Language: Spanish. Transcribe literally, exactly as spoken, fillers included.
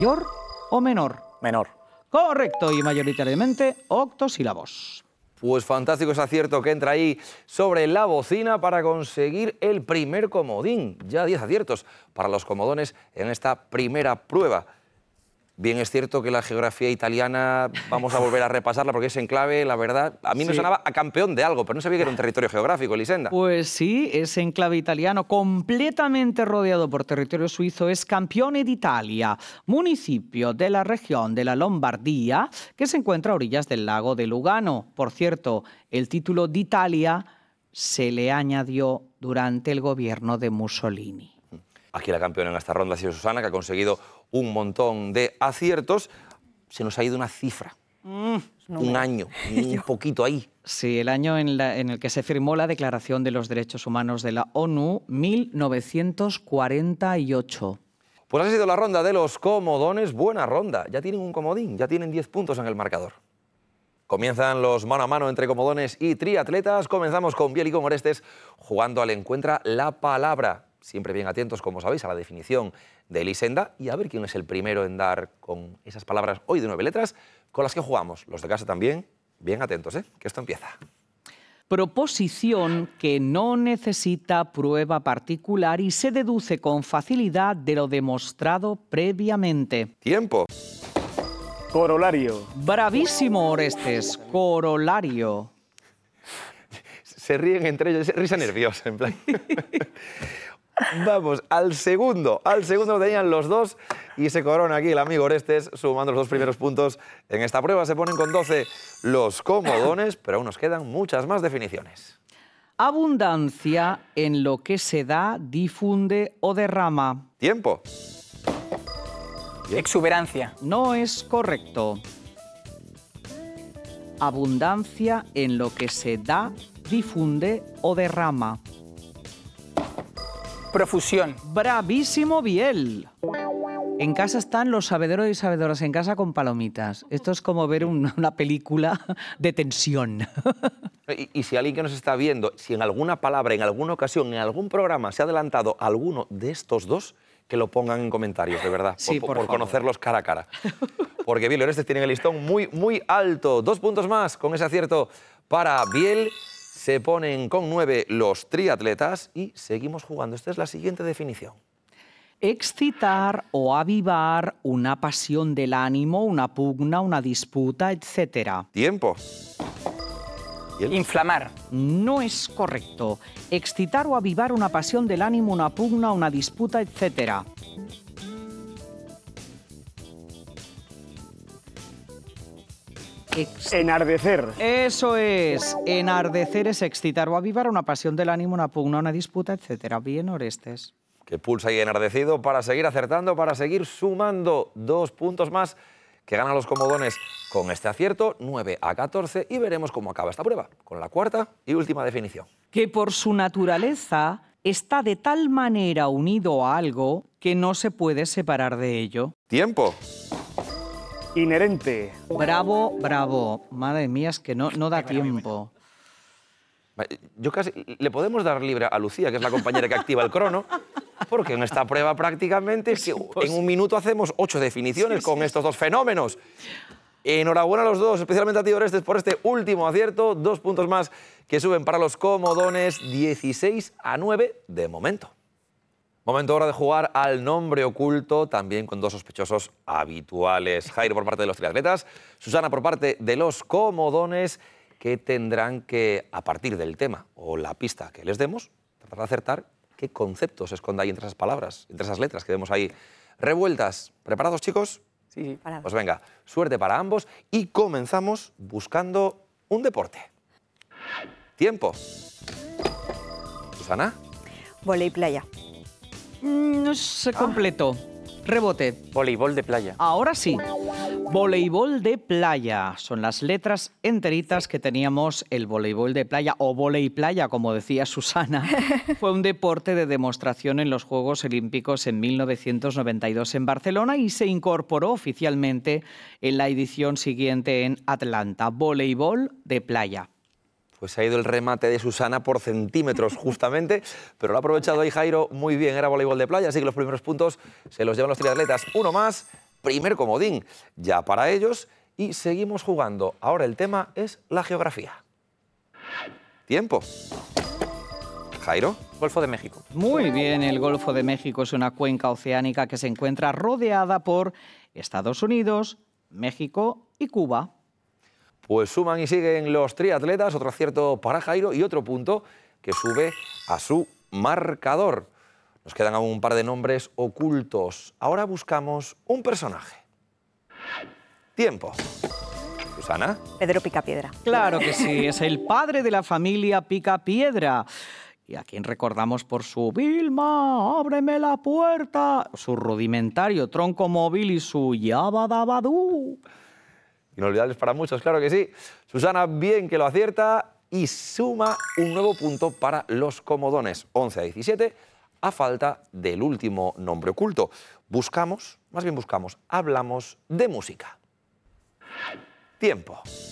¿Mayor o menor? Menor. Correcto, y mayoritariamente octosílabos. Pues fantástico ese acierto que entra ahí sobre la bocina para conseguir el primer comodín. Ya diez aciertos para los comodones en esta primera prueba. Bien, es cierto que la geografía italiana vamos a volver a repasarla porque es enclave, la verdad. A mí me Sí. sonaba a campeón de algo, pero no sabía que era un territorio geográfico, Elisenda. Pues sí, es enclave italiano completamente rodeado por territorio suizo, es Campione d'Italia, municipio de la región de la Lombardía que se encuentra a orillas del lago de Lugano. Por cierto, el título d'Italia se le añadió durante el gobierno de Mussolini. Aquí la campeona en esta ronda ha sido Susana, que ha conseguido un montón de aciertos. Se nos ha ido una cifra, Mm. un año, un poquito ahí. Sí, el año en, la- en el que se firmó la Declaración de los Derechos Humanos de la ONU, mil novecientos cuarenta y ocho. Pues ha sido la ronda de los comodones. Buena ronda. Ya tienen un comodín, ya tienen diez puntos en el marcador. Comienzan los mano a mano entre comodones y triatletas. Comenzamos con Biel y con Orestes jugando al Encuentra la Palabra. Siempre bien atentos, como sabéis, a la definición de Elisenda y a ver quién es el primero en dar con esas palabras hoy de nueve letras con las que jugamos. Los de casa también, bien atentos, ¿eh? Que esto empieza. Proposición que no necesita prueba particular y se deduce con facilidad de lo demostrado previamente. Tiempo. Corolario. Bravísimo, Orestes. Corolario. Se ríen entre ellos, risa nerviosa, en plan. Vamos, al segundo, al segundo lo tenían los dos y se corona aquí el amigo Orestes sumando los dos primeros puntos en esta prueba. Se ponen con doce los comodones, pero aún nos quedan muchas más definiciones. Abundancia en lo que se da, difunde o derrama. Tiempo. Exuberancia. No es correcto. Abundancia en lo que se da, difunde o derrama. Profusión. Bravísimo, Biel. En casa están los sabedores y sabedoras en casa con palomitas. Esto es como ver una, una película de tensión. Y, y si alguien que nos está viendo, si en alguna palabra, en alguna ocasión, en algún programa se ha adelantado alguno de estos dos, que lo pongan en comentarios, de verdad, Sí, por, por por favor. conocerlos cara a cara. Porque Biel y Orestes tienen el listón muy, muy alto. Dos puntos más con ese acierto para Biel. Se ponen con nueve los triatletas y seguimos jugando. Esta es la siguiente definición. Excitar o avivar una pasión del ánimo, una pugna, una disputa, etcétera. Tiempo. Biel. Inflamar. No es correcto. Excitar o avivar una pasión del ánimo, una pugna, una disputa, etcétera. Ex- Enardecer. Eso es. Enardecer es excitar o avivar una pasión del ánimo, una pugna, una disputa, etcétera. Bien, Orestes. Que pulsa ahí enardecido para seguir acertando, para seguir sumando dos puntos más que ganan los comodones con este acierto, nueve a catorce, y veremos cómo acaba esta prueba, con la cuarta y última definición. Que por su naturaleza está de tal manera unido a algo que no se puede separar de ello. Tiempo. Inherente. Bravo, bravo. Madre mía, es que no, no da tiempo. Yo casi le podemos dar libre a Lucía, que es la compañera que activa el crono, porque en esta prueba prácticamente es que en un minuto hacemos ocho definiciones con estos dos fenómenos. Enhorabuena a los dos, especialmente a ti, Orestes, por este último acierto. Dos puntos más que suben para los comodones, dieciséis a nueve de momento. Momento ahora de jugar al nombre oculto, también con dos sospechosos habituales. Jairo por parte de los triatletas, Susana por parte de los comodones, que tendrán que, a partir del tema o la pista que les demos, tratar de acertar qué concepto se esconde ahí entre esas palabras, entre esas letras que vemos ahí revueltas. ¿Preparados, chicos? Sí, sí. Pues venga, suerte para ambos y comenzamos buscando un deporte. Tiempo. Susana. Voley playa. Mm, No es completo. Rebote. Voleibol de playa. Ahora sí. Voleibol de playa. Son las letras enteritas que teníamos. El voleibol de playa o volei playa, como decía Susana, fue un deporte de demostración en los Juegos Olímpicos en mil novecientos noventa y dos en Barcelona y se incorporó oficialmente en la edición siguiente en Atlanta. Voleibol de playa. Pues ha ido el remate de Susana por centímetros, justamente, pero lo ha aprovechado ahí Jairo muy bien. Era voleibol de playa, así que los primeros puntos se los llevan los triatletas. Uno más primer comodín ya para ellos y seguimos jugando. Ahora el tema es la geografía. Tiempo. Jairo. Golfo de México. Muy bien, el Golfo de México es una cuenca oceánica que se encuentra rodeada por Estados Unidos, México y Cuba. Pues suman y siguen los triatletas, otro acierto para Jairo y otro punto que sube a su marcador. Nos quedan aún un par de nombres ocultos. Ahora buscamos un personaje. Tiempo. Susana. Pedro Picapiedra. Claro que sí, es el padre de la familia Picapiedra. Y a quien recordamos por su Vilma, ábreme la puerta, su rudimentario tronco móvil y su yabadabadú. Inolvidables para muchos, claro que sí. Susana, bien que lo acierta y suma un nuevo punto para los comodones. once a diecisiete, a falta del último nombre oculto. Buscamos, más bien buscamos, hablamos de música. Tiempo.